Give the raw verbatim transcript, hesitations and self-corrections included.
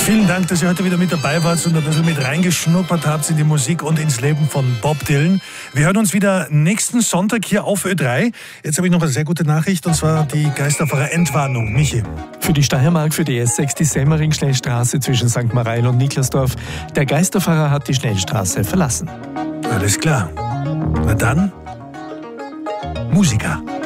Vielen Dank, dass ihr heute wieder mit dabei wart und ein bisschen mit reingeschnuppert habt in die Musik und ins Leben von Bob Dylan. Wir hören uns wieder nächsten Sonntag hier auf Ö drei. Jetzt habe ich noch eine sehr gute Nachricht, und zwar die Geisterfahrer Entwarnung. Michi. Für die Steiermark, für die S sechs, die Semmering-Schnellstraße zwischen Sankt Mareil und Niklasdorf. Der Geisterfahrer hat die Schnellstraße verlassen. Alles klar. Na dann, Musiker.